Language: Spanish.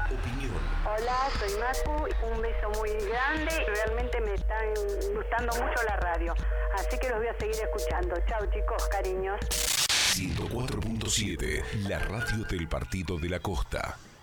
opinión. Hola, soy Macu, un beso muy grande. Realmente me están gustando mucho la radio, así que los voy a seguir escuchando. Chao chicos, cariños. 104.7, la radio del Partido de la Costa.